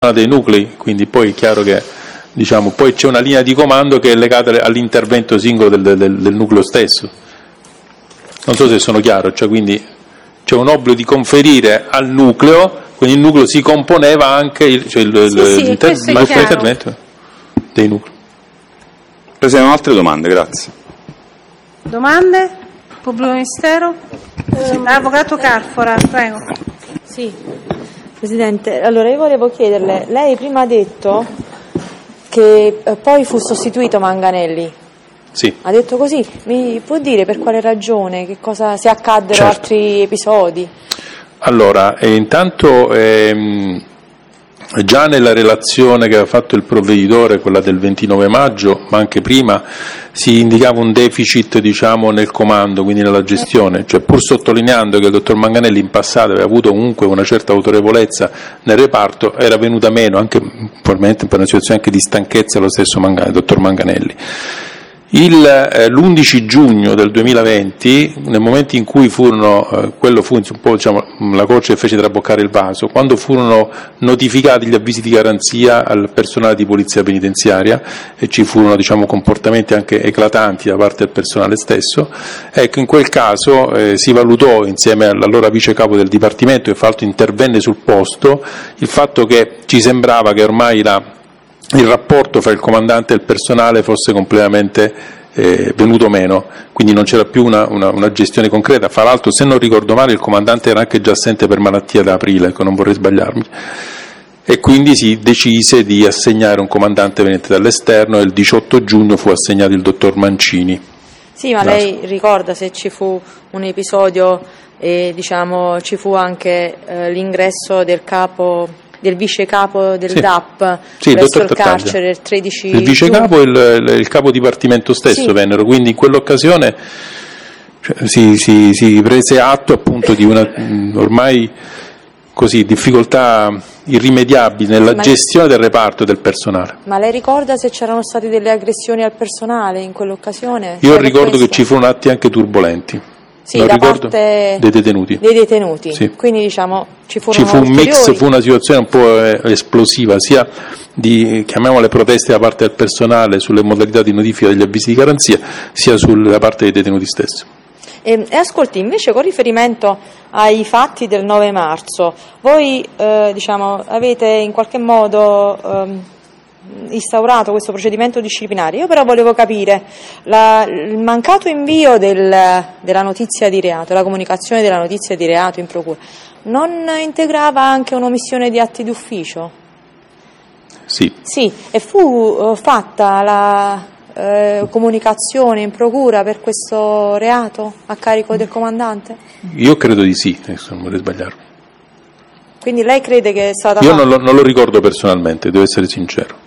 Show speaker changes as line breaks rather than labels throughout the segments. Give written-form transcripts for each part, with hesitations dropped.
dei nuclei, quindi poi è chiaro che poi c'è una linea di comando che è legata all'intervento singolo del nucleo stesso. Non so se sono chiaro, quindi c'è un obbligo di conferire al nucleo, quindi il nucleo si componeva anche l'intervento dei nuclei.
Presentano altre domande, grazie.
Domande? Pubblico Ministero? Avvocato Carfora, prego.
Sì, Presidente, allora io volevo chiederle, lei prima ha detto che poi fu sostituito Manganelli.
Sì.
Ha detto così, mi può dire per quale ragione, che cosa, se accaddero altri episodi?
Allora, intanto già nella relazione che aveva fatto il provveditore, quella del 29 maggio, ma anche prima, si indicava un deficit nel comando, quindi nella gestione, pur sottolineando che il dottor Manganelli in passato aveva avuto comunque una certa autorevolezza nel reparto, era venuta meno, anche probabilmente per una situazione anche di stanchezza, lo stesso dottor Manganelli. L'11 giugno del 2020, nel momento in cui quello fu un po' la croce che fece traboccare il vaso, quando furono notificati gli avvisi di garanzia al personale di polizia penitenziaria e ci furono comportamenti anche eclatanti da parte del personale stesso, ecco, in quel caso si valutò insieme all'allora vice capo del dipartimento, che fra l'altro intervenne sul posto, il fatto che ci sembrava che ormai il rapporto fra il comandante e il personale fosse completamente venuto meno, quindi non c'era più una gestione concreta. Fra l'altro, se non ricordo male, il comandante era anche già assente per malattia da aprile, non vorrei sbagliarmi, e quindi si decise di assegnare un comandante venente dall'esterno e il 18 giugno fu assegnato il dottor Mancini.
Sì, ma lei ricorda se ci fu un episodio e ci fu anche l'ingresso del vice capo del DAP presso il carcere il 13
il vice capo e il capo dipartimento stesso vennero, quindi in quell'occasione si prese atto appunto di una ormai difficoltà irrimediabili nella gestione del reparto e del personale.
Ma lei ricorda se c'erano state delle aggressioni al personale in quell'occasione?
Io ricordo che ci furono atti anche turbolenti.
Sì, da parte
dei detenuti.
Sì. Quindi ci furono
ci fu un mix, fu una situazione un po' esplosiva, sia di, chiamiamole, proteste da parte del personale sulle modalità di notifica degli avvisi di garanzia, sia da parte dei detenuti stessi.
E ascolti, invece con riferimento ai fatti del 9 marzo, voi avete in qualche modo instaurato questo procedimento disciplinare. Io però volevo capire il mancato invio della notizia di reato, la comunicazione della notizia di reato in procura, non integrava anche un'omissione di atti d'ufficio?
Sì,
e fu fatta la comunicazione in procura per questo reato a carico del comandante?
Io credo di sì, adesso non vorrei sbagliarmi.
Quindi lei crede che è stata
Io non lo ricordo personalmente, devo essere sincero.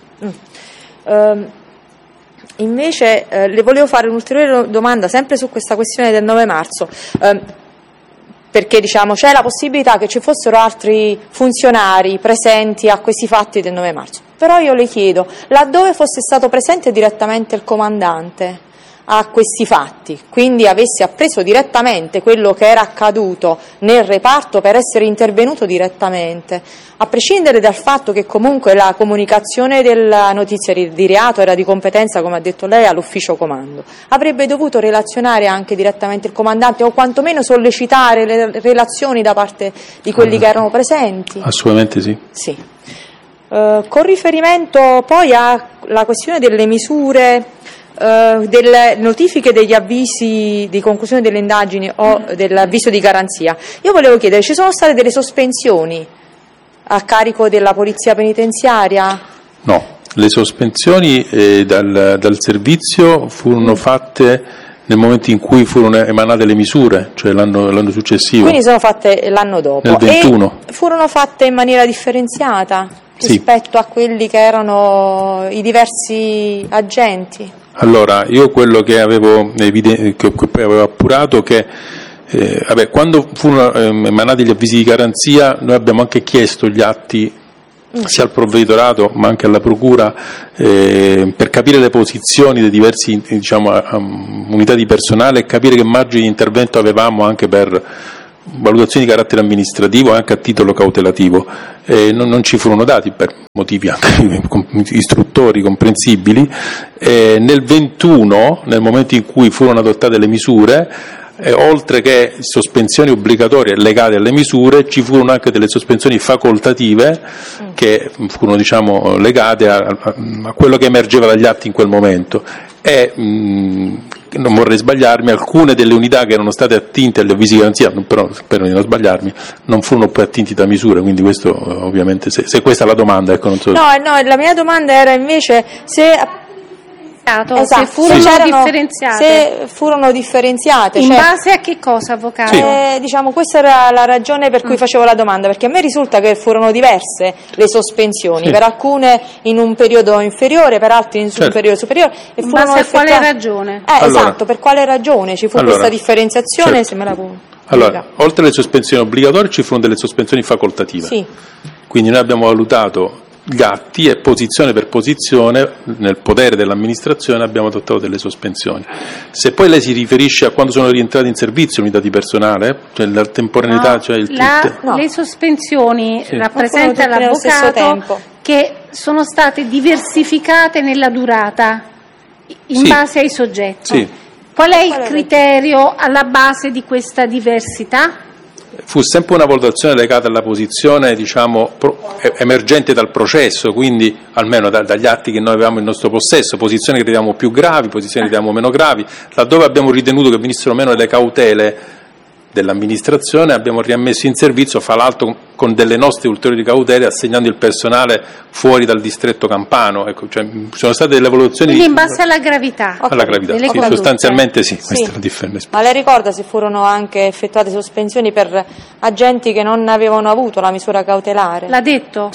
Invece le volevo fare un'ulteriore domanda sempre su questa questione del 9 marzo, perché c'è la possibilità che ci fossero altri funzionari presenti a questi fatti del 9 marzo, però io le chiedo, laddove fosse stato presente direttamente il comandante a questi fatti, quindi avesse appreso direttamente quello che era accaduto nel reparto per essere intervenuto direttamente, a prescindere dal fatto che comunque la comunicazione della notizia di reato era di competenza, come ha detto lei, all'ufficio comando, avrebbe dovuto relazionare anche direttamente il comandante o quantomeno sollecitare le relazioni da parte di quelli che erano presenti?
Assolutamente sì.
Sì. Con riferimento poi alla questione delle misure, delle notifiche degli avvisi di conclusione delle indagini o dell'avviso di garanzia, io volevo chiedere, ci sono state delle sospensioni a carico della polizia penitenziaria?
No, le sospensioni dal servizio furono fatte nel momento in cui furono emanate le misure, cioè l'anno successivo.
Quindi sono fatte l'anno dopo.
Nel 21.
E furono fatte in maniera differenziata rispetto a quelli che erano i diversi agenti?
Allora, io quello che avevo poi avevo appurato che quando furono emanati gli avvisi di garanzia, noi abbiamo anche chiesto gli atti sia al provveditorato ma anche alla procura per capire le posizioni dei diversi unità di personale e capire che margini di intervento avevamo anche per valutazioni di carattere amministrativo anche a titolo cautelativo, non ci furono dati per motivi anche istruttori comprensibili. Nel 21, nel momento in cui furono adottate le misure, oltre che sospensioni obbligatorie legate alle misure, ci furono anche delle sospensioni facoltative che furono legate a quello che emergeva dagli atti in quel momento. E non vorrei sbagliarmi, alcune delle unità che erano state attinte agli avvisi di garanzia, però spero di non sbagliarmi, non furono poi attinti da misure, quindi questo ovviamente, se questa è la domanda, ecco, non so.
No, la mia domanda era invece se
se furono differenziate.
In
base a che cosa, avvocato?
Questa era la ragione per cui facevo la domanda, perché a me risulta che furono diverse le sospensioni, per alcune in un periodo inferiore, per altre in un periodo superiore. E
in base a quale ragione?
Esatto, per quale ragione ci fu questa differenziazione? Se me la può.
Allora, oltre alle sospensioni obbligatorie ci furono delle sospensioni facoltative.
Sì.
Quindi noi abbiamo valutato gli atti e posizione per posizione nel potere dell'amministrazione abbiamo adottato delle sospensioni. Se poi lei si riferisce a quando sono rientrati in servizio unità di personale, cioè la temporaneità,
le sospensioni rappresenta l'avvocato che sono state diversificate nella durata in base ai soggetti.
Sì.
Qual è il criterio alla base di questa diversità?
Fu sempre una valutazione legata alla posizione emergente dal processo, quindi almeno dagli atti che noi avevamo in nostro possesso, posizioni che crediamo più gravi, posizioni che crediamo meno gravi. Laddove abbiamo ritenuto che venissero meno le cautele dell'amministrazione abbiamo riammesso in servizio, fra l'altro con delle nostre ulteriori cautele, assegnando il personale fuori dal distretto campano. Ecco, sono state delle valutazioni.
Quindi in base alla gravità.
Alla gravità, sì, sostanzialmente sì. Questa è la differenza.
Ma lei ricorda se furono anche effettuate sospensioni per agenti che non avevano avuto la misura cautelare?
L'ha detto?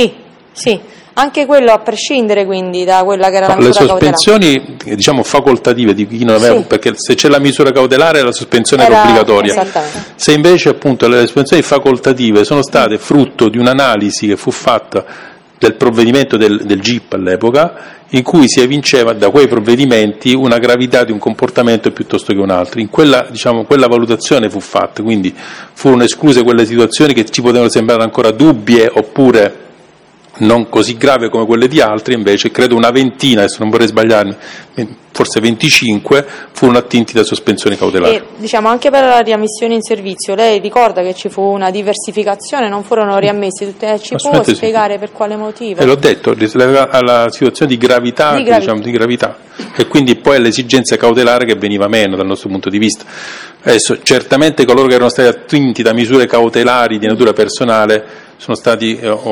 Sì. Anche quello a prescindere quindi da quella che era la misura cautelare.
Le sospensioni facoltative di chi non aveva, perché se c'è la misura cautelare la sospensione era obbligatoria.
Esattamente.
Se invece appunto le sospensioni facoltative sono state frutto di un'analisi che fu fatta del provvedimento del GIP all'epoca, in cui si evinceva da quei provvedimenti una gravità di un comportamento piuttosto che un altro. In quella valutazione fu fatta, quindi furono escluse quelle situazioni che ci potevano sembrare ancora dubbie oppure non così grave come quelle di altri, invece credo una ventina, adesso non vorrei sbagliarmi, forse 25 furono attinti da sospensioni cautelari.
E anche per la riammissione in servizio, lei ricorda che ci fu una diversificazione, non furono riammessi tutte, ci può spiegare per quale motivo?
L'ho detto, alla situazione di gravità, di gravità, e quindi poi all'esigenza cautelare che veniva meno dal nostro punto di vista. Adesso certamente coloro che erano stati attinti da misure cautelari di natura personale sono stati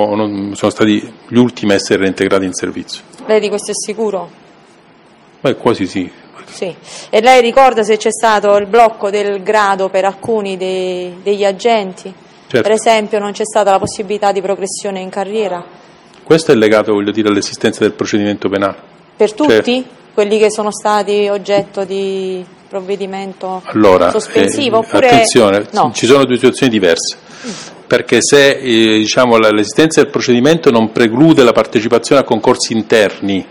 gli ultimi a essere reintegrati in servizio.
Lei di questo è sicuro?
Quasi sì.
Sì. E lei ricorda se c'è stato il blocco del grado per alcuni degli agenti?
Certo.
Per esempio non c'è stata la possibilità di progressione in carriera?
Questo è legato, all'esistenza del procedimento penale.
Per tutti? Quelli che sono stati oggetto di provvedimento sospensivo? Oppure
attenzione,
no? Ci
sono due situazioni diverse. Perché se l'esistenza del procedimento non preclude la partecipazione a concorsi interni,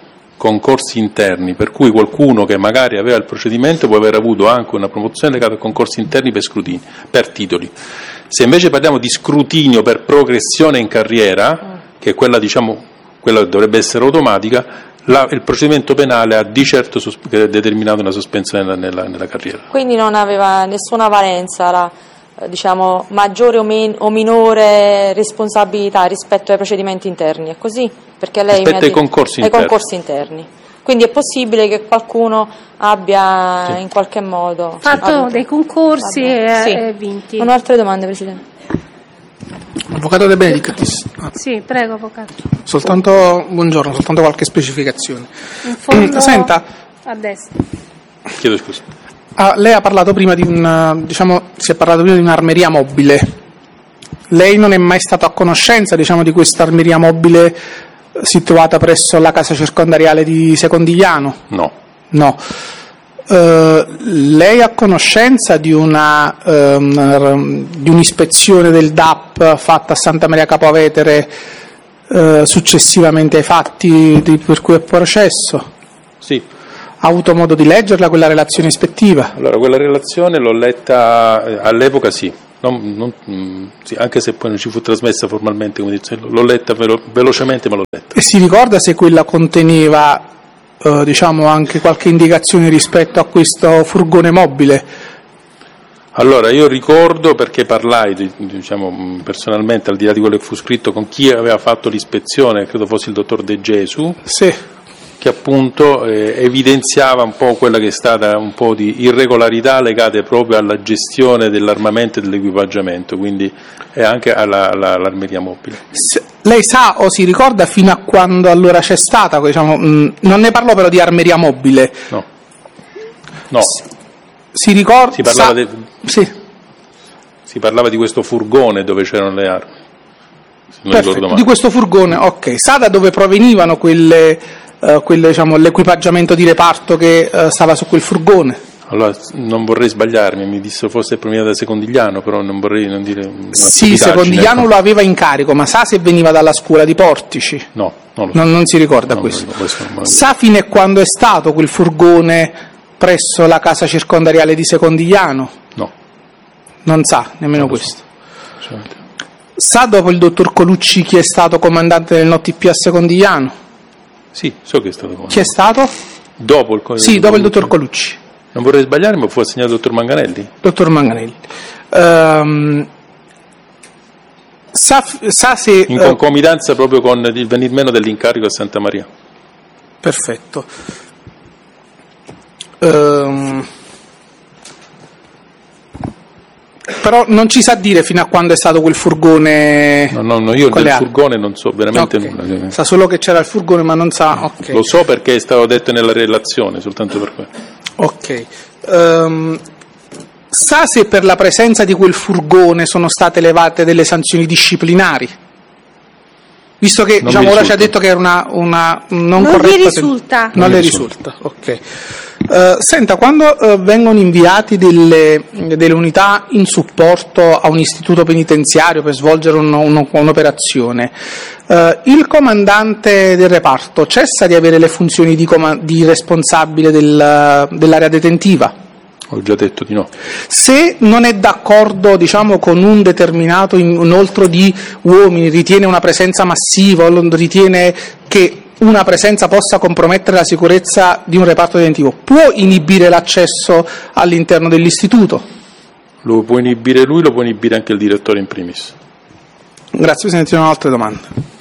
per cui qualcuno che magari aveva il procedimento può aver avuto anche una promozione legata a concorsi interni per scrutini, per titoli. Se invece parliamo di scrutinio per progressione in carriera, che è quella che dovrebbe essere automatica, il procedimento penale ha di certo determinato una sospensione nella carriera.
Quindi non aveva nessuna valenza maggiore o minore responsabilità rispetto ai procedimenti interni, è così? Perché lei
rispetto ai concorsi
interni. Quindi è possibile che qualcuno abbia in qualche modo
fatto dei concorsi e vinti.
Non ho altre domande, Presidente.
Avvocato De Benedictis.
Sì, prego, avvocato.
Buongiorno, soltanto qualche specificazione.
In fondo
Senta,
a destra.
Chiedo scusa.
Lei ha parlato prima si è parlato prima di un'armeria mobile. Lei non è mai stato a conoscenza, di questa armeria mobile situata presso la casa circondariale di Secondigliano?
No.
Lei ha conoscenza di un'ispezione del DAP fatta a Santa Maria Capo Vetere successivamente ai fatti per cui è processo?
Sì.
Ha avuto modo di leggerla quella relazione ispettiva?
Allora, quella relazione l'ho letta all'epoca, sì, Sì, anche se poi non ci fu trasmessa formalmente, come dice, l'ho letta velocemente, ma l'ho letta.
E si ricorda se quella conteneva anche qualche indicazione rispetto a questo furgone mobile?
Allora, io ricordo, perché parlai personalmente, al di là di quello che fu scritto, con chi aveva fatto l'ispezione, credo fosse il dottor De Gesu,
sì,
che appunto evidenziava un po' quella che è stata un po' di irregolarità legate proprio alla gestione dell'armamento e dell'equipaggiamento, quindi e anche all'armeria mobile.
Lei sa o si ricorda fino a quando allora c'è stata, non ne parlo però di armeria mobile.
No.
Si ricorda?
Si parlava di questo furgone dove c'erano le armi. Se non ricordo male.
Di questo furgone, ok. Sa da dove provenivano l'equipaggiamento di reparto che stava su quel furgone?
Allora, non vorrei sbagliarmi, mi disse forse proveniva da Secondigliano, però non vorrei non dire una
Sì, Secondigliano lo aveva in carico, ma sa se veniva dalla scuola di Portici?
No, non lo so.
Non si ricorda questo. Sa fino a quando è stato quel furgone presso la casa circondariale di Secondigliano?
No.
Non sa nemmeno questo.
So.
Sa dopo il dottor Colucci chi è stato comandante del NOTP a Secondigliano?
Sì, so che è stato comandante.
Chi è stato?
Dopo
il dottor Colucci.
Non vorrei sbagliarmi, ma fu assegnato il dottor Manganelli?
Dottor Manganelli. Sa se...
In concomitanza proprio con il venir meno dell'incarico a Santa Maria.
Perfetto. Però non ci sa dire fino a quando è stato quel furgone.
No, io del furgone non so veramente nulla.
Sa solo che c'era il furgone, ma non sa. Okay.
Lo so perché è stato detto nella relazione, soltanto per quello.
Ok. Sa se per la presenza di quel furgone sono state elevate delle sanzioni disciplinari? Visto che ora ci ha detto che era una non corretta.
Non gli risulta.
Non le risulta, ok. Senta, quando vengono inviati delle unità in supporto a un istituto penitenziario per svolgere un'operazione, il comandante del reparto cessa di avere le funzioni di responsabile dell'area detentiva?
Ho già detto di no.
Se non è d'accordo, con un determinato inoltro di uomini, ritiene una presenza massiva, ritiene che una presenza possa compromettere la sicurezza di un reparto detentivo, può inibire l'accesso all'interno dell'istituto?
Lo può inibire lui, lo può inibire anche il direttore in primis.
Grazie, Presidente. Non ho altre domande.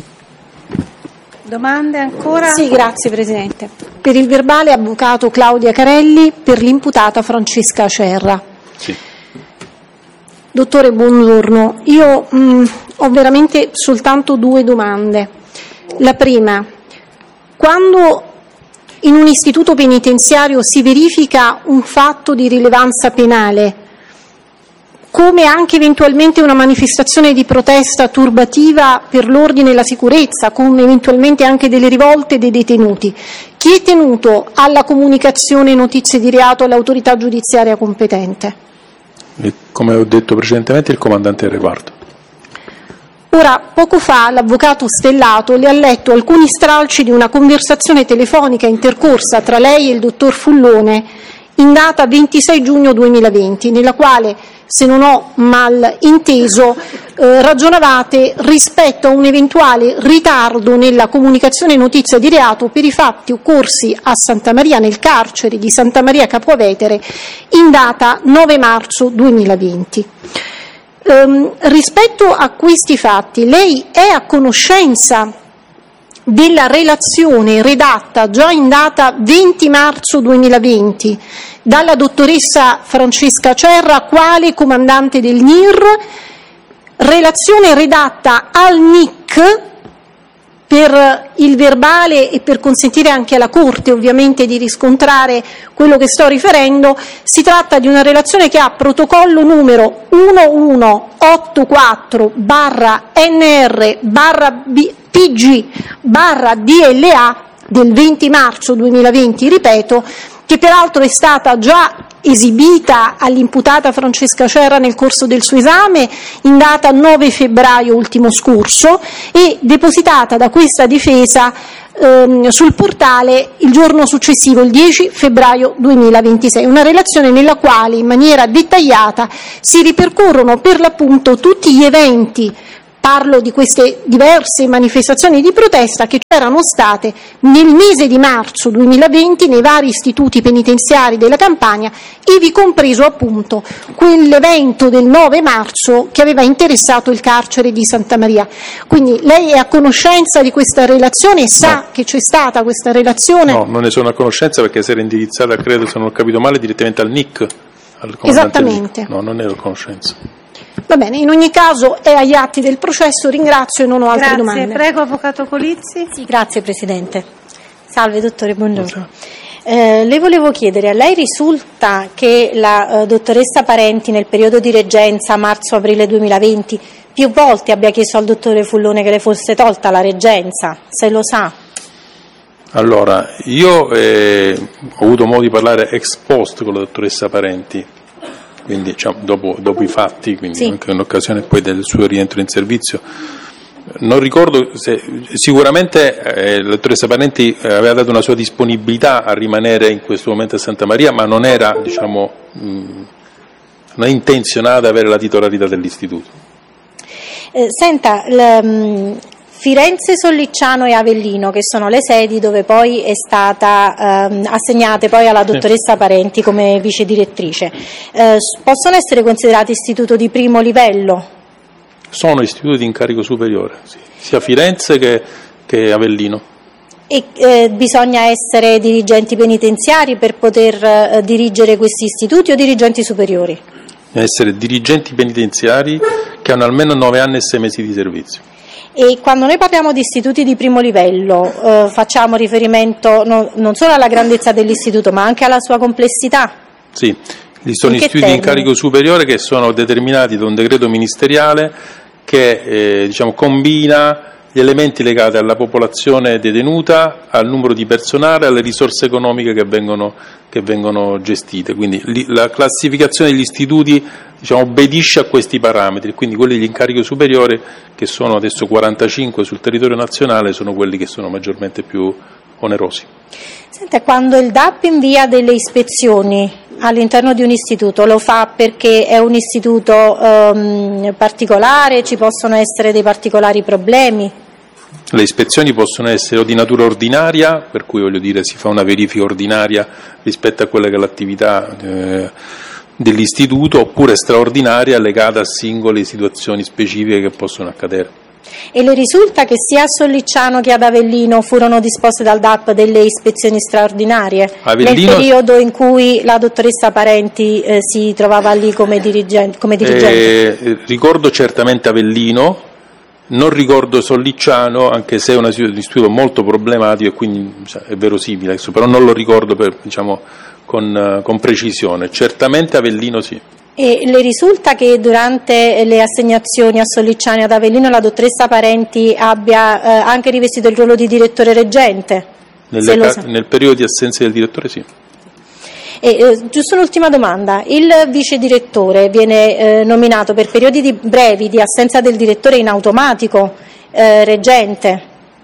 Domande ancora?
Sì, grazie Presidente. Per il verbale avvocato Claudia Carelli, per l'imputata Francesca Cerra.
Sì.
Dottore, buongiorno. Io ho veramente soltanto 2 domande. La prima, quando in un istituto penitenziario si verifica un fatto di rilevanza penale, come anche eventualmente una manifestazione di protesta turbativa per l'ordine e la sicurezza, come eventualmente anche delle rivolte dei detenuti, chi è tenuto alla comunicazione e notizie di reato all'autorità giudiziaria competente?
E come ho detto precedentemente, il comandante del reparto.
Ora, poco fa l'avvocato Stellato le ha letto alcuni stralci di una conversazione telefonica intercorsa tra lei e il dottor Fullone in data 26 giugno 2020, nella quale, se non ho mal inteso, ragionavate rispetto a un eventuale ritardo nella comunicazione e notizia di reato per i fatti occorsi a Santa Maria, nel carcere di Santa Maria Capua Vetere, in data 9 marzo 2020. Rispetto a questi fatti, lei è a conoscenza della relazione redatta già in data 20 marzo 2020 dalla dottoressa Francesca Cerra quale comandante del NIR, relazione redatta al NIC per il verbale e per consentire anche alla Corte ovviamente di riscontrare quello che sto riferendo. Si tratta di una relazione che ha protocollo numero 1184/NR/PG/DLA del 20 marzo 2020, ripeto, che peraltro è stata già esibita all'imputata Francesca Cerra nel corso del suo esame in data 9 febbraio ultimo scorso e depositata da questa difesa sul portale il giorno successivo, il 10 febbraio 2026, una relazione nella quale in maniera dettagliata si ripercorrono per l'appunto tutti gli eventi, parlo di queste diverse manifestazioni di protesta che c'erano state nel mese di marzo 2020 nei vari istituti penitenziari della Campania, ivi compreso appunto quell'evento del 9 marzo che aveva interessato il carcere di Santa Maria. Quindi lei è a conoscenza di questa relazione e sa che c'è stata questa relazione?
No, non ne sono a conoscenza perché si era indirizzata, credo se non ho capito male, direttamente al NIC, al comandante.
Esattamente.
NIC. No, non ero a conoscenza.
Va bene, in ogni caso è agli atti del processo, ringrazio e non ho altre domande.
Prego, Avvocato Colizzi.
Sì, grazie Presidente. Salve dottore, buongiorno. Le volevo chiedere, a lei risulta che la dottoressa Parenti nel periodo di reggenza marzo-aprile 2020 più volte abbia chiesto al dottore Fullone che le fosse tolta la reggenza, se lo sa?
Allora, io ho avuto modo di parlare ex post con la dottoressa Parenti, quindi diciamo, dopo i fatti, quindi sì, anche in occasione poi del suo rientro in servizio. Non ricordo se sicuramente la dottoressa Parenti aveva dato una sua disponibilità a rimanere in questo momento a Santa Maria, ma non era, diciamo, non è intenzionata ad avere la titolarità dell'istituto.
Senta, Firenze, Sollicciano e Avellino, che sono le sedi dove poi è stata assegnate poi alla dottoressa Parenti come vice direttrice, possono essere considerati istituto di primo livello?
Sono istituti di incarico superiore, sì, sia Firenze che Avellino.
E bisogna essere dirigenti penitenziari per poter dirigere questi istituti o dirigenti superiori?
Bisogna essere dirigenti penitenziari che hanno almeno 9 anni e 6 mesi di servizio.
E quando noi parliamo di istituti di primo livello facciamo riferimento non solo alla grandezza dell'istituto ma anche alla sua complessità? Sì,
sono istituti di incarico superiore che sono determinati da un decreto ministeriale che diciamo, combina gli elementi legati alla popolazione detenuta, al numero di personale, alle risorse economiche che vengono gestite. Quindi la classificazione degli istituti, diciamo, obbedisce a questi parametri, quindi quelli di incarico superiore, che sono adesso 45 sul territorio nazionale, sono quelli che sono maggiormente più onerosi.
Senta, quando il DAP invia delle ispezioni all'interno di un istituto, lo fa perché è un istituto particolare, ci possono essere dei particolari problemi?
Le ispezioni possono essere o di natura ordinaria, per cui voglio dire si fa una verifica ordinaria rispetto a quella che è l'attività dell'istituto, oppure straordinaria legata a singole situazioni specifiche che possono accadere.
E le risulta che sia a Sollicciano che ad Avellino furono disposte dal DAP delle ispezioni straordinarie nel periodo in cui la dottoressa Parenti si trovava lì come dirigente?
Ricordo certamente Avellino, non ricordo Sollicciano, anche se è un istituto molto problematico e quindi è verosimile, però non lo ricordo con precisione. Certamente Avellino sì.
E le risulta che durante le assegnazioni a Sollicciano e ad Avellino la dottoressa Parenti abbia anche rivestito il ruolo di direttore reggente?
Nel periodo di assenza del direttore sì.
E, giusto un'ultima domanda, il vice direttore viene nominato per periodi brevi di assenza del direttore in automatico reggente?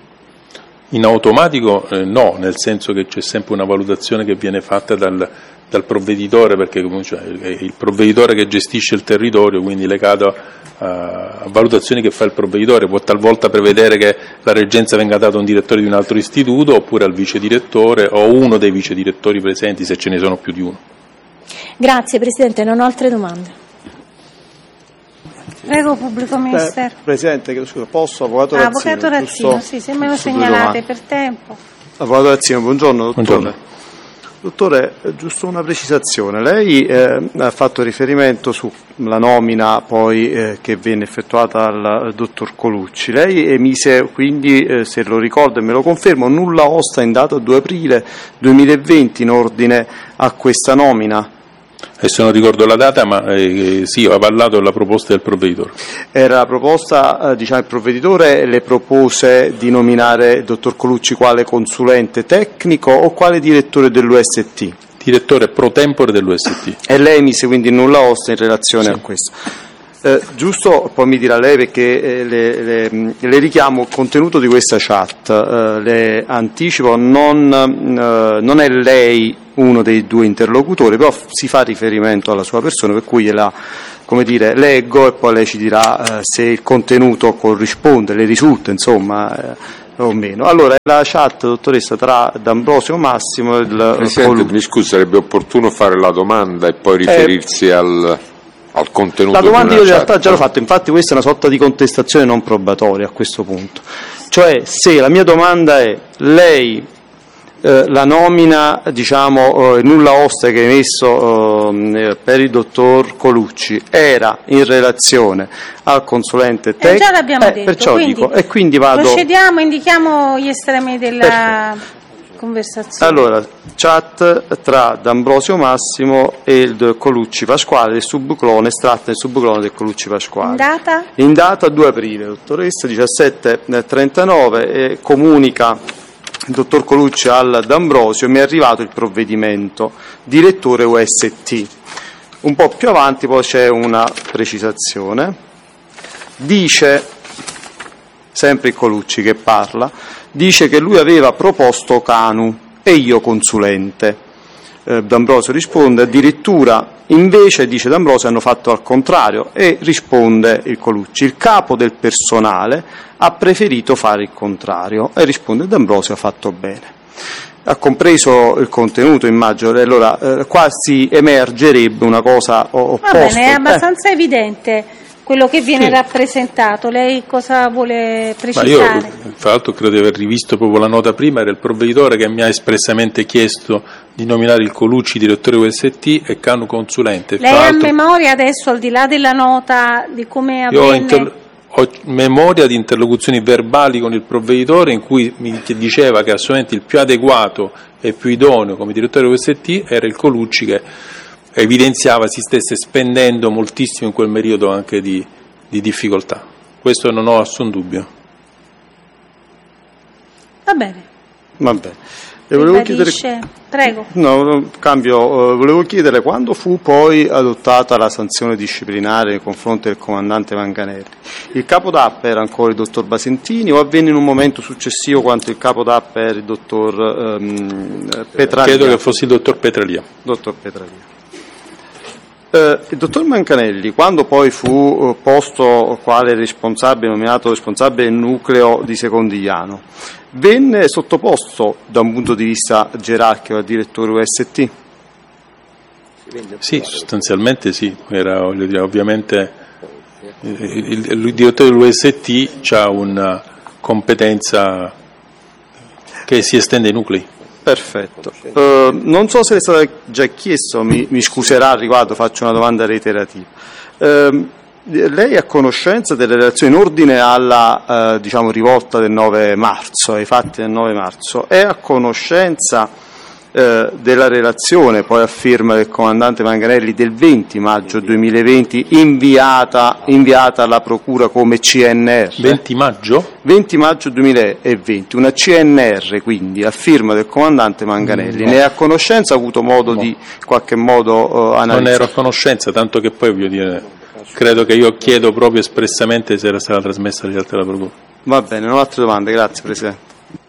In automatico no, nel senso che c'è sempre una valutazione che viene fatta dal provveditore, perché comunque è il provveditore che gestisce il territorio, quindi legato a valutazioni che fa il provveditore, può talvolta prevedere che la reggenza venga data a un direttore di un altro istituto oppure al vice direttore o uno dei vice direttori presenti se ce ne sono più di uno.
Grazie Presidente, non ho altre domande.
Prego, pubblico ministero.
Presidente, scusa, posso? Avvocato Razzino.
Avvocato Razzino, sì, se me lo segnalate per tempo.
Avvocato Razzino, buongiorno dottore.
Buongiorno.
Dottore, giusto una precisazione, lei ha fatto riferimento sulla nomina poi che venne effettuata al dottor Colucci, lei emise quindi, se lo ricordo e me lo confermo, nulla osta in data 2 aprile 2020 in ordine a questa nomina?
Adesso non ricordo la data, ma sì, ho avallato la proposta del provveditore.
Era la proposta, il provveditore le propose di nominare il dottor Colucci quale consulente tecnico o quale direttore dell'UST?
direttore pro tempore dell'UST.
E lei mise quindi nulla osta in relazione a questo. Giusto, poi mi dirà lei, perché le richiamo il contenuto di questa chat, le anticipo, non è lei uno dei due interlocutori, però si fa riferimento alla sua persona, per cui leggo e poi lei ci dirà se il contenuto corrisponde, le risulta, insomma, o meno. Allora, la chat, dottoressa, tra D'Ambrosio Massimo e il
Presidente, mi scusi, sarebbe opportuno fare la domanda e poi riferirsi al contenuto.
La domanda io in realtà
chat.
già l'ho fatta, infatti questa è una sorta di contestazione non probatoria a questo punto. Cioè, se la mia domanda è: lei la nomina, nulla osta che hai messo per il dottor Colucci era in relazione al consulente tecnico?
Già l'abbiamo detto,
perciò
quindi
dico, e quindi vado.
Procediamo, indichiamo gli estremi della conversazione.
Allora, chat tra D'Ambrosio Massimo e il Colucci Pasquale, del subclone, estratta del subclone del Colucci Pasquale. In data 2 aprile, dottoressa, 17:39, comunica il dottor Colucci al D'Ambrosio: mi è arrivato il provvedimento, direttore UST. Un po' più avanti poi c'è una precisazione, dice, sempre il Colucci che parla, dice che lui aveva proposto Canu e io consulente. D'Ambrosio risponde: addirittura invece, dice D'Ambrosio, hanno fatto al contrario, e risponde il Colucci: il capo del personale ha preferito fare il contrario, e risponde D'Ambrosio: ha fatto bene. Ha compreso il contenuto, immagino, allora quasi emergerebbe una cosa opposta.
Va bene, è abbastanza evidente quello che viene rappresentato. Lei cosa vuole precisare?
Ma io, tra l'altro, credo di aver rivisto proprio la nota prima, era il provveditore che mi ha espressamente chiesto di nominare il Colucci direttore UST e Canu consulente.
Lei ha memoria adesso, al di là della nota, di come avvenne?
Ho memoria di interlocuzioni verbali con il provveditore in cui mi diceva che assolutamente il più adeguato e più idoneo come direttore UST era il Colucci, che evidenziava si stesse spendendo moltissimo in quel periodo anche di difficoltà. Questo non ho nessun dubbio.
Va bene.
Va bene. Volevo chiedere,
prego.
No, cambio. Volevo chiedere quando fu poi adottata la sanzione disciplinare nei confronti del comandante Manganelli. Il capo d'AP era ancora il dottor Basentini o avvenne in un momento successivo quando il capo d'AP era il dottor Petralia?
Credo che fosse il dottor Petralia.
Dottor Petralia. Il dottor Manganelli, quando poi fu posto quale responsabile, nominato responsabile del nucleo di Secondigliano, venne sottoposto da un punto di vista gerarchico al direttore UST?
Sì, sostanzialmente sì. Era, ovviamente il direttore dell'UST ha una competenza che si estende ai nuclei.
Perfetto. Non so se è stato già chiesto, mi scuserà al riguardo, faccio una domanda reiterativa. Lei è a conoscenza delle relazioni in ordine alla rivolta del 9 marzo, ai fatti del 9 marzo? È a conoscenza della relazione poi a firma del comandante Manganelli del 20 maggio 2020 inviata alla procura come CNR?
20 maggio?
20 maggio 2020, una CNR quindi a firma del comandante Manganelli. Ne è a conoscenza? Ha avuto modo di qualche modo analizzare?
Non ero a conoscenza, tanto che poi voglio dire, credo che io chiedo proprio espressamente se era stata trasmessa agli altri della procura.
Va bene, non ho altre domande, grazie Presidente.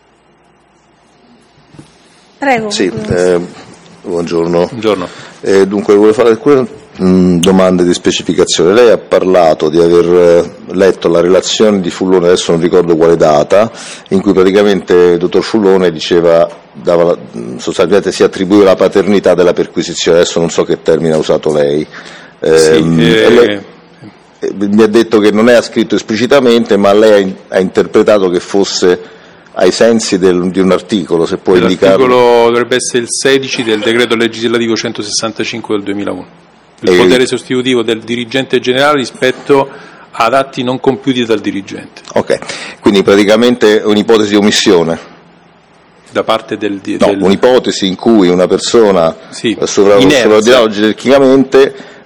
Prego.
Sì, buongiorno.
Buongiorno.
Dunque, volevo fare alcune domande di specificazione. Lei ha parlato di aver letto la relazione di Fullone, adesso non ricordo quale data, in cui praticamente il dottor Fullone sostanzialmente si attribuiva la paternità della perquisizione, adesso non so che termine ha usato lei. Lei mi ha detto che non è scritto esplicitamente, ma lei ha interpretato che fosse ai sensi di un articolo, se può indicarlo.
L'articolo dovrebbe essere il 16 del decreto legislativo 165 del 2001, il potere sostitutivo del dirigente generale rispetto ad atti non compiuti dal dirigente.
Ok, quindi praticamente un'ipotesi di omissione.
Da parte
un'ipotesi in cui una persona sovraordinata gerarchicamente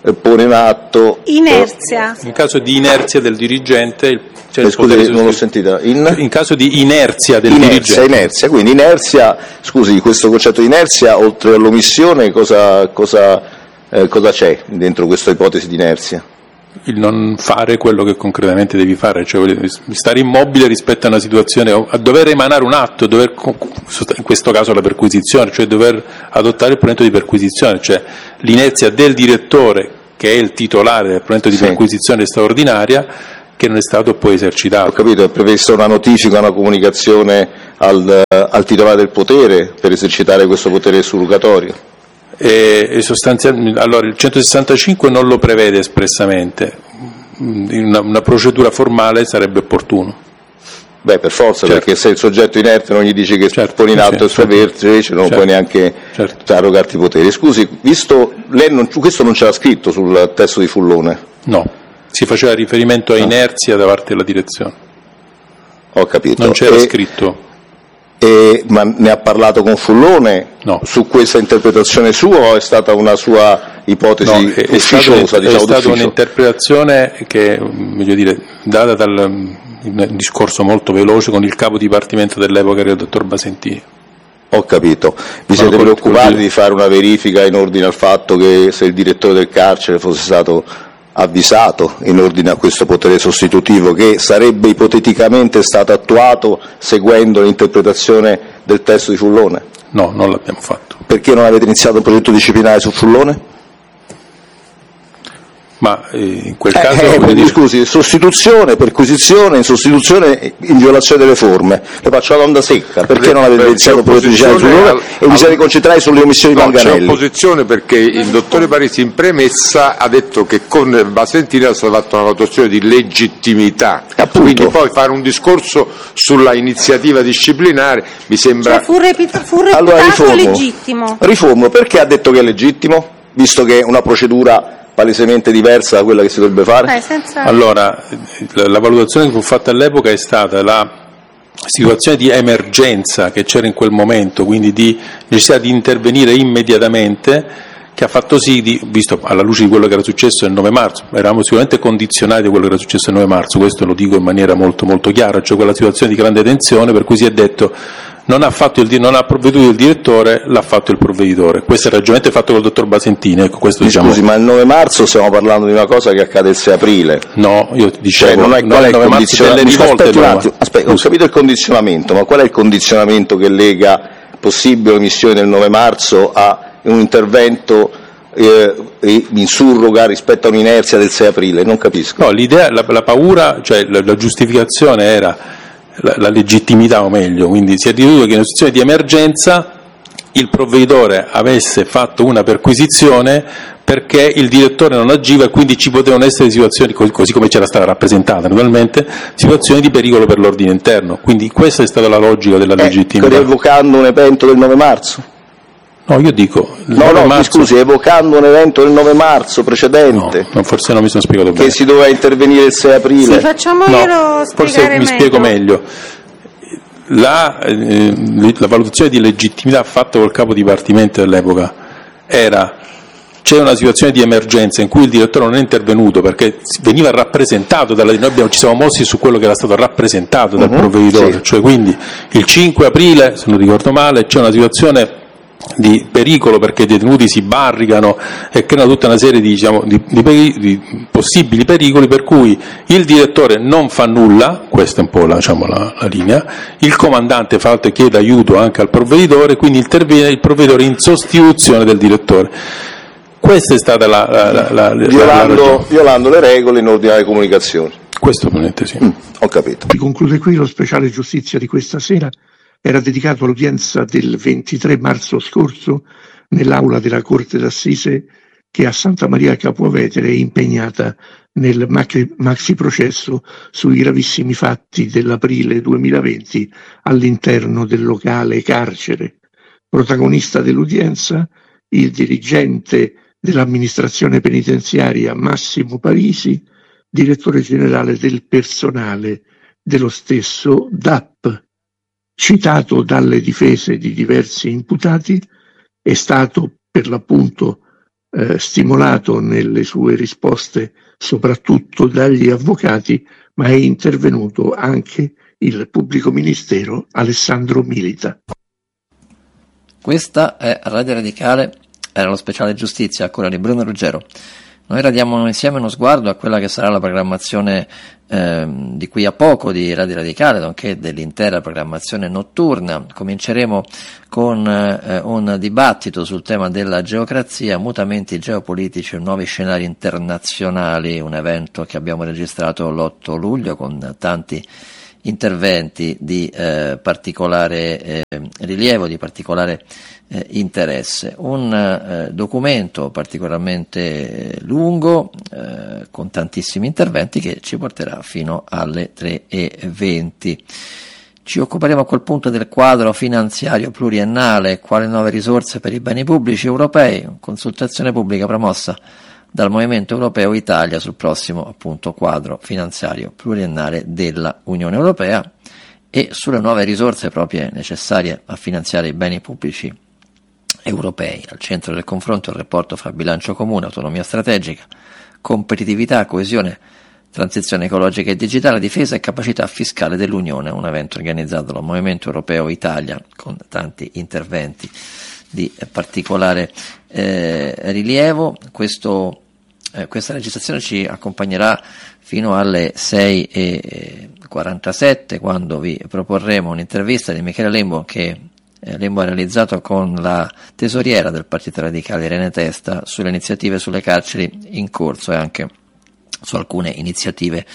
pone in atto
Inerzia.
In caso di inerzia del dirigente,
scusi, non l'ho sentita.
In caso di inerzia del dirigente.
Inerzia, quindi inerzia, scusi, questo concetto di inerzia, oltre all'omissione, cosa c'è dentro questa ipotesi di inerzia?
Il non fare quello che concretamente devi fare, cioè stare immobile rispetto a una situazione, a dover emanare un atto, in questo caso la perquisizione, cioè dover adottare il provvedimento di perquisizione, cioè l'inerzia del direttore, che è il titolare del provvedimento di perquisizione straordinaria, che non è stato poi esercitato.
Ho capito, è prevista una notifica, una comunicazione al titolare del potere per esercitare questo potere surrogatorio?
E sostanzialmente, allora il 165 non lo prevede espressamente, una procedura formale sarebbe opportuno.
Beh, per forza, perché se il soggetto inerte non gli dice che pone in atto il suo vertice, non puoi neanche arrogarti i poteri. Scusi, visto lei questo non c'era scritto sul testo di Fullone?
No, si faceva riferimento a inerzia da parte della direzione.
Ho capito.
Non c'era scritto.
Ma ne ha parlato con Fullone?
No.
Su questa interpretazione sua o è stata una sua ipotesi ufficiosa?
È stata un'interpretazione che, voglio dire, data dal discorso molto veloce con il capo dipartimento dell'epoca, era il dottor Basentini.
Ho capito. Vi siete preoccupati di fare una verifica in ordine al fatto che se il direttore del carcere fosse stato avvisato in ordine a questo potere sostitutivo, che sarebbe ipoteticamente stato attuato seguendo l'interpretazione del testo di Fullone?
No, non l'abbiamo fatto.
Perché non avete iniziato un progetto disciplinare su Fullone?
Ma in quel caso
scusi, sostituzione, perquisizione, insostituzione, in violazione delle forme. Le faccio la domanda secca: perché non avete iniziato un progetto disciplinare su Fullone e vi siete concentrati sulle omissioni di Manganelli?
C'è opposizione perché il dottore Parisi in premessa ha detto che con Basentini è stata fatta una valutazione di legittimità.
Appunto.
Quindi poi fare un discorso sulla iniziativa disciplinare mi sembra...
Fu reputato
allora,
legittimo.
Riformulo, perché ha detto che è legittimo, visto che è una procedura palesemente diversa da quella che si dovrebbe fare?
Allora, la valutazione che fu fatta all'epoca è stata la situazione di emergenza che c'era in quel momento, quindi di necessità di intervenire immediatamente, che ha fatto sì, visto alla luce di quello che era successo il 9 marzo, eravamo sicuramente condizionati da quello che era successo il 9 marzo, questo lo dico in maniera molto molto chiara, cioè quella situazione di grande tensione, per cui si è detto non ha provveduto il direttore, l'ha fatto il provveditore. Questo è il ragionamento fatto col dottor Basentini. Ecco, questo diciamo.
Scusi, ma il 9 marzo stiamo parlando di una cosa che accade il 6 aprile.
No, io ti dicevo,
cioè, non è qual è il condizionamento. Aspetti un attimo, ho capito il condizionamento, ma qual è il condizionamento che lega possibile omissione del 9 marzo a un intervento in surroga rispetto a un'inerzia del 6 aprile? Non capisco.
No, l'idea, la paura, cioè la giustificazione era la legittimità, o meglio, quindi si è ritenuto che in una situazione di emergenza il provveditore avesse fatto una perquisizione perché il direttore non agiva e quindi ci potevano essere situazioni, così come c'era stata rappresentata naturalmente, situazioni di pericolo per l'ordine interno. Quindi questa è stata la logica della legittimità.
Evocando un evento del 9 marzo?
No, io dico...
scusi, evocando un evento del 9 marzo precedente.
No, forse non mi sono spiegato bene.
Che si doveva intervenire il 6 aprile.
Sì, facciamoglielo spiegare
forse mi spiego meglio. La valutazione di legittimità fatta col capo dipartimento dell'epoca era: c'è una situazione di emergenza in cui il direttore non è intervenuto perché veniva rappresentato noi ci siamo mossi su quello che era stato rappresentato dal provveditore, cioè quindi il 5 aprile, se non ricordo male, c'è una situazione di pericolo perché i detenuti si barricano e creano tutta una serie di possibili pericoli, per cui il direttore non fa nulla, questa è un po' la linea, il comandante fa altro e chiede aiuto anche al provveditore, quindi interviene il provveditore in sostituzione del direttore. Questa è stata
violando le regole in ordine alle comunicazioni.
Questo ovviamente sì.
Ho capito.
Si conclude qui lo speciale giustizia di questa sera. Era dedicato all'udienza del 23 marzo scorso nell'aula della Corte d'Assise che a Santa Maria Capua Vetere è impegnata nel maxi processo sui gravissimi fatti dell'aprile 2020 all'interno del locale carcere. Protagonista dell'udienza il dirigente dell'amministrazione penitenziaria Massimo Parisi, direttore generale del personale dello stesso DAP. Citato dalle difese di diversi imputati, è stato per l'appunto stimolato nelle sue risposte soprattutto dagli avvocati, ma è intervenuto anche il pubblico ministero Alessandro Milita.
Questa è Radio Radicale, era lo speciale giustizia a cura di Bruno Ruggero. Noi radiamo insieme uno sguardo a quella che sarà la programmazione di qui a poco di Radio Radicale, nonché dell'intera programmazione notturna. Cominceremo con un dibattito sul tema della geocrazia, mutamenti geopolitici e nuovi scenari internazionali, un evento che abbiamo registrato l'8 luglio con tanti interventi di particolare rilievo, di particolare interesse. Un documento particolarmente lungo con tantissimi interventi che ci porterà fino alle 3:20. Ci occuperemo a quel punto del quadro finanziario pluriennale, quali nuove risorse per i beni pubblici europei, consultazione pubblica promossa dal Movimento Europeo Italia sul prossimo appunto quadro finanziario pluriennale della Unione Europea e sulle nuove risorse proprie necessarie a finanziare i beni pubblici europei. Al centro del confronto il rapporto fra bilancio comune, autonomia strategica, competitività, coesione, transizione ecologica e digitale, difesa e capacità fiscale dell'Unione, un evento organizzato dal Movimento Europeo Italia con tanti interventi di particolare rilievo. Questa registrazione ci accompagnerà fino alle 6:47, quando vi proporremo un'intervista di Michele Lembo che Lembo ha realizzato con la tesoriera del Partito Radicale Irene Testa sulle iniziative sulle carceri in corso e anche su alcune iniziative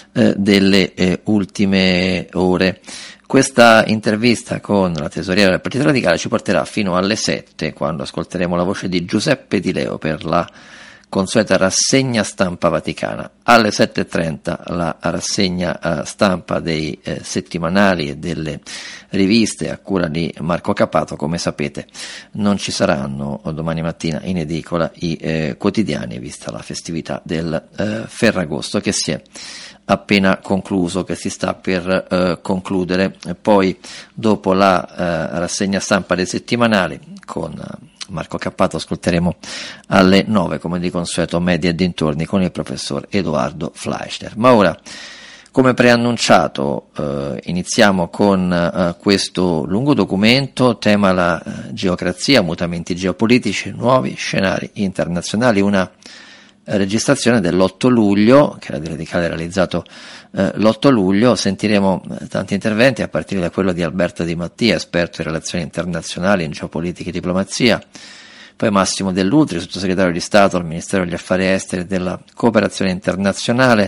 delle ultime ore. Questa intervista con la tesoriera del Partito Radicale ci porterà fino alle 7, quando ascolteremo la voce di Giuseppe Di Leo per la consueta rassegna stampa vaticana. Alle 7:30 la rassegna stampa dei settimanali e delle riviste a cura di Marco Capato. Come sapete non ci saranno domani mattina in edicola i quotidiani, vista la festività del Ferragosto che si è appena concluso, che si sta per concludere. Poi dopo la rassegna stampa dei settimanali con Marco Cappato ascolteremo alle 9, come di consueto, Media e dintorni con il professor Edoardo Fleischner. Ma ora, come preannunciato, iniziamo con questo lungo documento, tema la geocrazia, mutamenti geopolitici, nuovi scenari internazionali, una registrazione dell'8 luglio, che Radio Radicale ha realizzato l'8 luglio. Sentiremo tanti interventi a partire da quello di Alberto Di Mattia, esperto in relazioni internazionali, in geopolitica e diplomazia, poi Massimo Dell'Utri, sottosegretario di Stato al Ministero degli Affari Esteri e della Cooperazione Internazionale,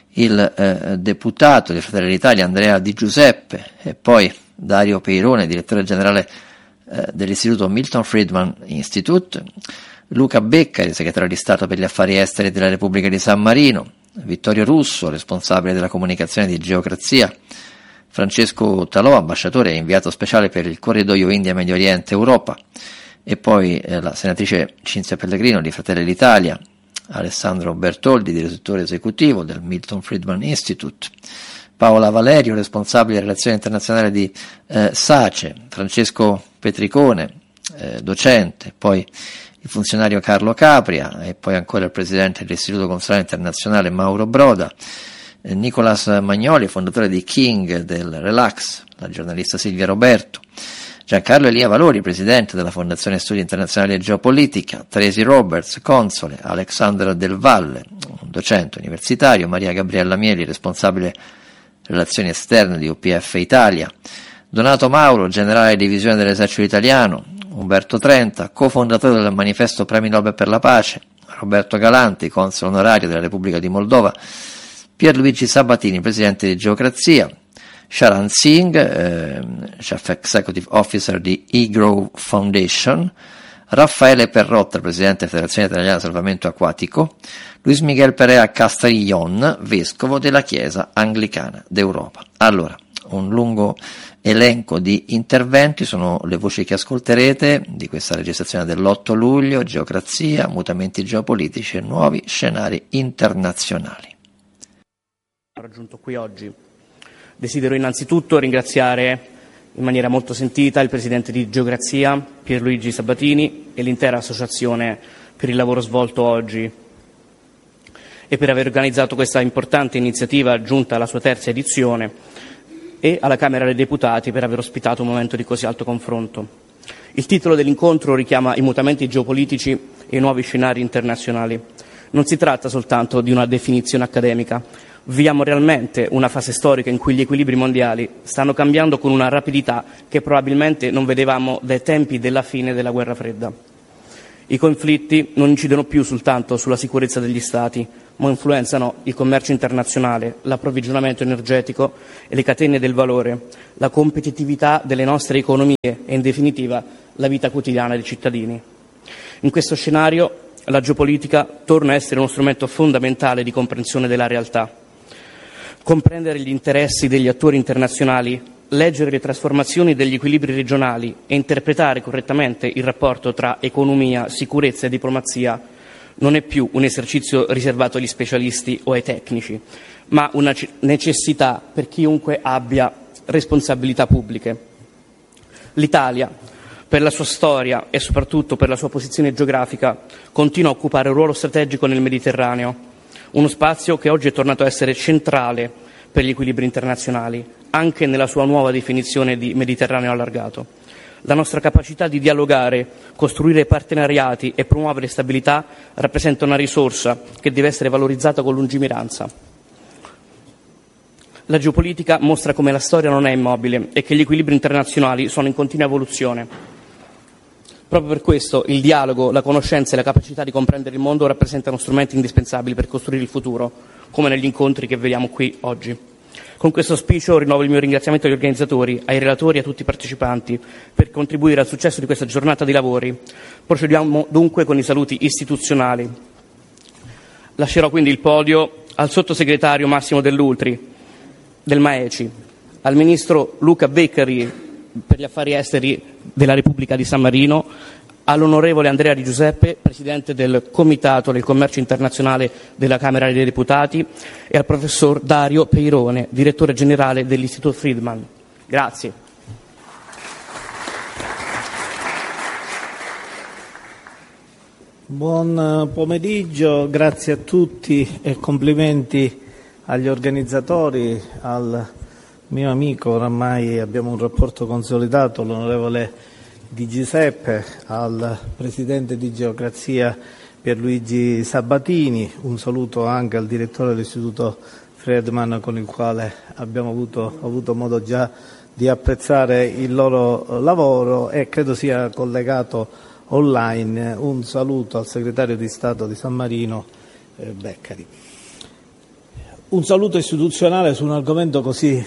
il deputato di Fratelli d'Italia Andrea Di Giuseppe e poi Dario Peirone, direttore generale dell'Istituto Milton Friedman Institute, Luca Beccari, segretario di Stato per gli Affari Esteri della Repubblica di San Marino, Vittorio Russo, responsabile della comunicazione di Geocrazia, Francesco Talò, ambasciatore e inviato speciale per il corridoio India-Medio Oriente-Europa, e poi la senatrice Cinzia Pellegrino di Fratelli d'Italia, Alessandro Bertoldi, direttore esecutivo del Milton Friedman Institute, Paola Valerio, responsabile relazioni internazionali di SACE, Francesco Petricone, docente, poi il funzionario Carlo Capria e poi ancora il presidente dell'Istituto Consolare Internazionale Mauro Broda, Nicolas Magnoli, fondatore di King del Relax, la giornalista Silvia Roberto, Giancarlo Elia Valori, presidente della Fondazione Studi Internazionali e Geopolitica, Tracy Roberts, console, Alexandra Del Valle, un docente universitario, Maria Gabriella Mieli, responsabile relazioni esterne di UPF Italia, Donato Mauro, generale di divisione dell'esercito italiano, Umberto Trenta, cofondatore del Manifesto Premi Nobel per la Pace, Roberto Galanti, console onorario della Repubblica di Moldova, Pierluigi Sabatini, presidente di Geocrazia, Sharan Singh, Chief Executive Officer di eGrow Foundation, Raffaele Perrotta, presidente della Federazione Italiana Salvamento Acquatico, Luis Miguel Perea Castrillon, vescovo della Chiesa Anglicana d'Europa. Allora, un lungo elenco di interventi sono le voci che ascolterete di questa registrazione dell'8 luglio, geocrazia, mutamenti geopolitici e nuovi scenari internazionali.
Raggiunto qui oggi. Desidero innanzitutto ringraziare in maniera molto sentita il presidente di Geocrazia, Pierluigi Sabatini, e l'intera associazione per il lavoro svolto oggi e per aver organizzato questa importante iniziativa giunta alla sua terza edizione, e alla Camera dei Deputati per aver ospitato un momento di così alto confronto. Il titolo dell'incontro richiama i mutamenti geopolitici e i nuovi scenari internazionali. Non si tratta soltanto di una definizione accademica. Viviamo realmente una fase storica in cui gli equilibri mondiali stanno cambiando con una rapidità che probabilmente non vedevamo dai tempi della fine della Guerra Fredda. I conflitti non incidono più soltanto sulla sicurezza degli Stati, ma influenzano il commercio internazionale, l'approvvigionamento energetico e le catene del valore, la competitività delle nostre economie e, in definitiva, la vita quotidiana dei cittadini. In questo scenario, la geopolitica torna a essere uno strumento fondamentale di comprensione della realtà. Comprendere gli interessi degli attori internazionali, leggere le trasformazioni degli equilibri regionali e interpretare correttamente il rapporto tra economia, sicurezza e diplomazia non è più un esercizio riservato agli specialisti o ai tecnici, ma una necessità per chiunque abbia responsabilità pubbliche. L'Italia, per la sua storia e soprattutto per la sua posizione geografica, continua a occupare un ruolo strategico nel Mediterraneo, uno spazio che oggi è tornato a essere centrale per gli equilibri internazionali, anche nella sua nuova definizione di Mediterraneo allargato. La nostra capacità di dialogare, costruire partenariati e promuovere stabilità rappresenta una risorsa che deve essere valorizzata con lungimiranza. La geopolitica mostra come la storia non è immobile e che gli equilibri internazionali sono in continua evoluzione. Proprio per questo il dialogo, la conoscenza e la capacità di comprendere il mondo rappresentano strumenti indispensabili per costruire il futuro, come negli incontri che vediamo qui oggi. Con questo auspicio rinnovo il mio ringraziamento agli organizzatori, ai relatori e a tutti i partecipanti per contribuire al successo di questa giornata di lavori. Procediamo dunque con i saluti istituzionali. Lascerò quindi il podio al sottosegretario Massimo Dell'Ultri, del MAECI, al ministro Luca Beccari per gli affari esteri della Repubblica di San Marino, all'onorevole Andrea Di Giuseppe, presidente del Comitato del Commercio Internazionale della Camera dei Deputati, e al professor Dario Peirone, direttore generale dell'Istituto Friedman. Grazie.
Buon pomeriggio, grazie a tutti e complimenti agli organizzatori, al mio amico, oramai abbiamo un rapporto consolidato, l'onorevole Di Giuseppe, al presidente di Geocrazia Pierluigi Sabatini, un saluto anche al direttore dell'Istituto Friedman con il quale abbiamo avuto modo già di apprezzare il loro lavoro, e credo sia collegato online un saluto al segretario di Stato di San Marino Beccari. Un saluto istituzionale su un argomento così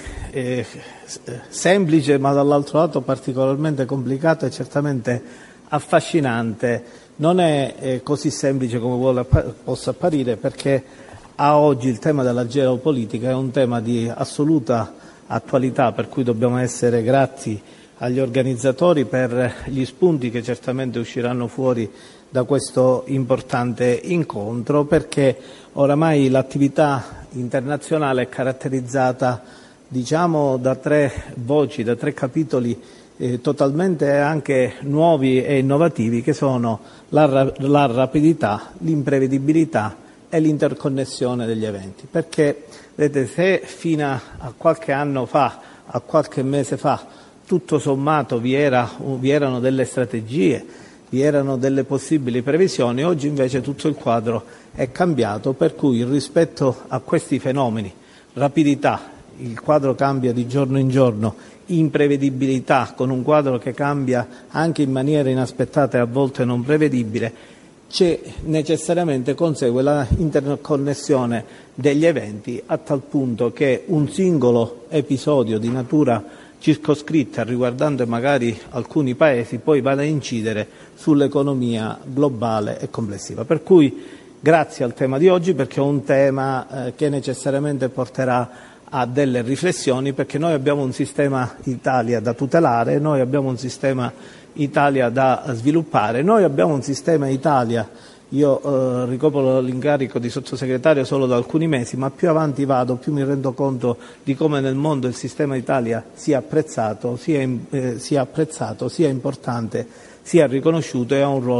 semplice, ma dall'altro lato particolarmente complicato e certamente affascinante. Non è così semplice come possa apparire, perché a oggi il tema della geopolitica è un tema di assoluta attualità, per cui dobbiamo essere grati agli organizzatori per gli spunti che certamente usciranno fuori da questo importante incontro, perché oramai l'attività internazionale è caratterizzata, diciamo, da tre voci, da tre capitoli totalmente anche nuovi e innovativi, che sono la rapidità, l'imprevedibilità e l'interconnessione degli eventi. Perché, vedete, se fino a qualche anno fa, a qualche mese fa, tutto sommato vi erano delle strategie, vi erano delle possibili previsioni, oggi invece tutto il quadro è cambiato, per cui rispetto a questi fenomeni, rapidità, il quadro cambia di giorno in giorno, imprevedibilità, con un quadro che cambia anche in maniera inaspettata e a volte non prevedibile, c'è necessariamente consegue la interconnessione degli eventi, a tal punto che un singolo episodio di natura circoscritta, riguardando magari alcuni paesi, poi vada a incidere sull'economia globale e complessiva. Per cui grazie al tema di oggi, perché è un tema che necessariamente porterà a delle riflessioni, perché noi abbiamo un sistema Italia da tutelare, noi abbiamo un sistema Italia da sviluppare, noi abbiamo un sistema Italia. Io ricopro l'incarico di sottosegretario solo da alcuni mesi, ma più avanti vado, più mi rendo conto di come nel mondo il sistema Italia sia apprezzato, sia importante, sia riconosciuto e ha un ruolo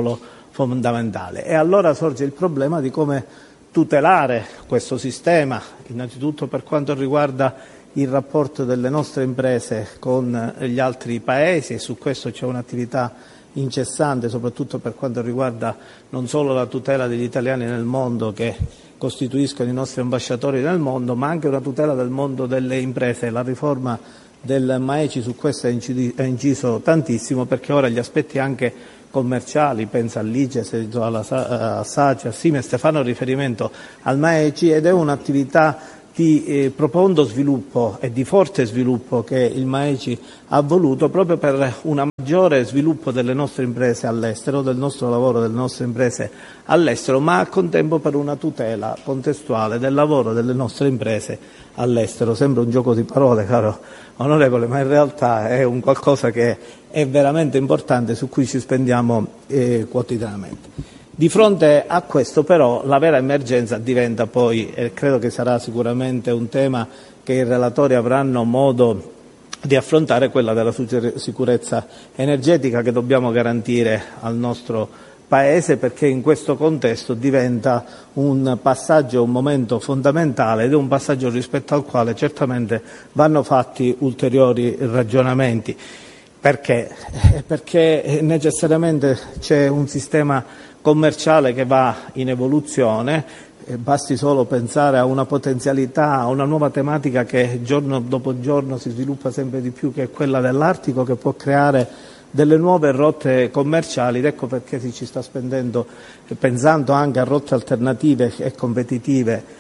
fondamentale. E allora sorge il problema di come tutelare questo sistema, innanzitutto per quanto riguarda il rapporto delle nostre imprese con gli altri paesi, e su questo c'è un'attività incessante, soprattutto per quanto riguarda non solo la tutela degli italiani nel mondo che costituiscono i nostri ambasciatori nel mondo, ma anche una tutela del mondo delle imprese. La riforma del MAECI su questo ha inciso tantissimo, perché ora gli aspetti anche commerciali, pensa all'IGES, alla SACE, a Simest, fanno riferimento al MAECI, ed è un'attività di profondo sviluppo e di forte sviluppo che il MAECI ha voluto proprio per un maggiore sviluppo delle nostre imprese all'estero, del nostro lavoro, delle nostre imprese all'estero, ma al contempo per una tutela contestuale del lavoro delle nostre imprese all'estero. Sembra un gioco di parole, caro onorevole, ma in realtà è un qualcosa che è veramente importante, su cui ci spendiamo quotidianamente. Di fronte a questo però la vera emergenza diventa poi, e credo che sarà sicuramente un tema che i relatori avranno modo di affrontare, quella della sicurezza energetica che dobbiamo garantire al nostro Paese, perché in questo contesto diventa un passaggio, un momento fondamentale, ed è un passaggio rispetto al quale certamente vanno fatti ulteriori ragionamenti. Perché? Perché necessariamente c'è un sistema commerciale che va in evoluzione, basti solo pensare a una potenzialità, a una nuova tematica che giorno dopo giorno si sviluppa sempre di più, che è quella dell'Artico, che può creare delle nuove rotte commerciali, ed ecco perché si ci sta pensando anche a rotte alternative e competitive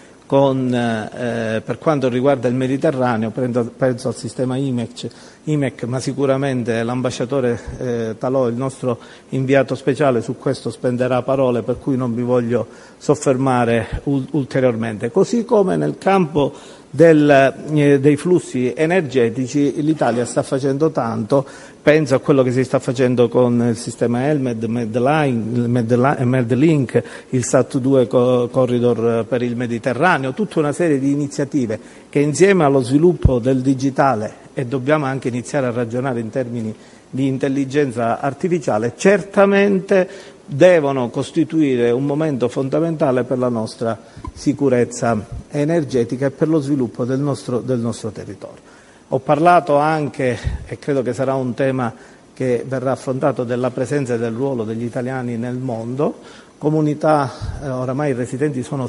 per quanto riguarda il Mediterraneo. Penso al sistema IMEC, ma sicuramente l'ambasciatore Talò, il nostro inviato speciale, su questo spenderà parole, per cui non vi voglio soffermare ulteriormente. Così come nel campo dei flussi energetici l'Italia sta facendo tanto. Penso a quello che si sta facendo con il sistema Elmed, Medlink, il SAT2 corridor per il Mediterraneo, tutta una serie di iniziative che, insieme allo sviluppo del digitale, e dobbiamo anche iniziare a ragionare in termini di intelligenza artificiale, certamente devono costituire un momento fondamentale per la nostra sicurezza energetica e per lo sviluppo del nostro territorio. Ho parlato anche, e credo che sarà un tema che verrà affrontato, della presenza e del ruolo degli italiani nel mondo. Comunità, oramai i residenti sono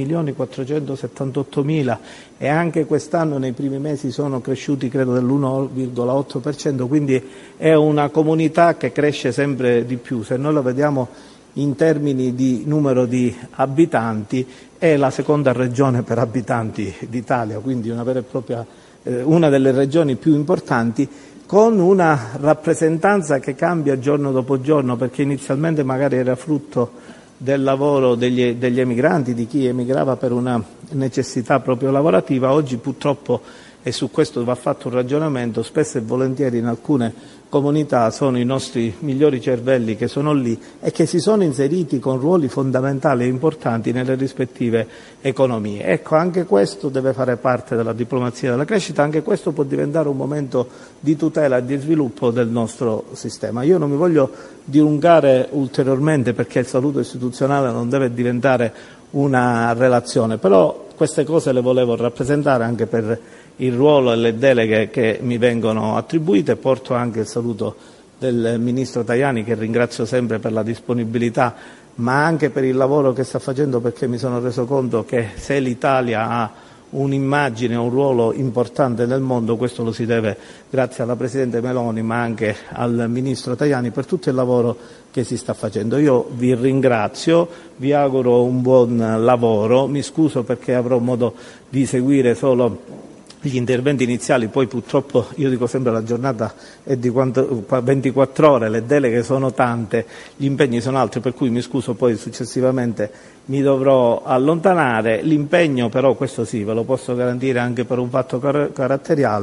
7.478.000 e anche quest'anno nei primi mesi sono cresciuti credo dell'1,8%, quindi è una comunità che cresce sempre di più. Se noi lo vediamo in termini di numero di abitanti, è la seconda regione per abitanti d'Italia, quindi una vera e propria una delle regioni più importanti, con una rappresentanza che cambia giorno dopo giorno, perché inizialmente magari era frutto del lavoro degli emigranti, di chi emigrava per una necessità proprio lavorativa. Oggi purtroppo, e su questo va fatto un ragionamento, spesso e volentieri in alcune comunità sono i nostri migliori cervelli che sono lì e che si sono inseriti con ruoli fondamentali e importanti nelle rispettive economie. Ecco, anche questo deve fare parte della diplomazia della crescita, anche questo può diventare un momento di tutela e di sviluppo del nostro sistema. Io non mi voglio dilungare ulteriormente, perché il saluto istituzionale non deve diventare una relazione, però queste cose le volevo rappresentare anche per il ruolo e le deleghe che mi vengono attribuite. Porto anche il saluto del Ministro Tajani, che ringrazio sempre per la disponibilità, ma anche per il lavoro che sta facendo, perché mi sono reso conto che se l'Italia ha un'immagine, un ruolo importante nel mondo, questo lo si deve grazie alla Presidente Meloni, ma anche al Ministro Tajani, per tutto il lavoro che si sta facendo. Io vi ringrazio, vi auguro un buon lavoro, mi scuso perché avrò modo di seguire solo gli interventi iniziali, poi purtroppo io dico sempre la giornata è di 24 ore, le deleghe sono tante, gli impegni sono altri, per cui mi scuso, poi successivamente mi dovrò allontanare. L'impegno però, questo sì, ve lo posso garantire anche per un fatto caratteriale,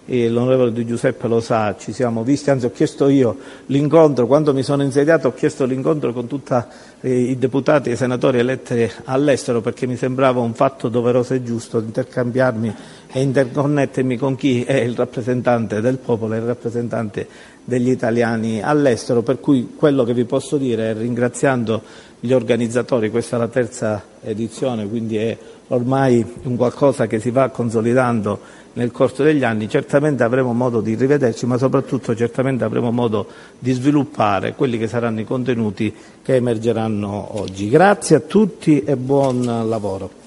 l'onorevole Di Giuseppe lo sa, ci siamo visti, anzi ho chiesto io l'incontro, quando mi sono insediato ho chiesto l'incontro con tutti i deputati e i senatori eletti all'estero, perché mi sembrava un fatto doveroso e giusto intercambiarmi e interconnettermi con chi è il rappresentante del popolo e il rappresentante degli italiani all'estero, per cui quello che vi posso dire è, ringraziando gli organizzatori, questa è la terza edizione, quindi è ormai un qualcosa che si va consolidando nel corso degli anni, certamente avremo modo di rivederci, ma soprattutto certamente avremo modo di sviluppare quelli che saranno i contenuti che emergeranno oggi. Grazie a tutti e buon lavoro.